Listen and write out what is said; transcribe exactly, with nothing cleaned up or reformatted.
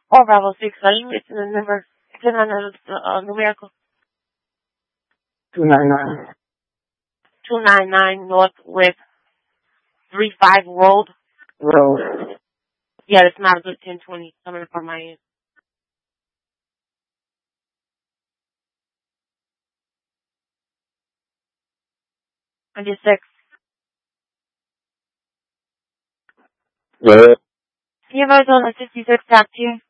Or Bravo six, are you missing the number? It's in the uh, numerical. two ninety-nine. two ninety-nine Northwest three five Road. Road. Yeah, it's not a good ten twenty coming from my end. I just six. Yeah. You guys on the sixty-six top tier?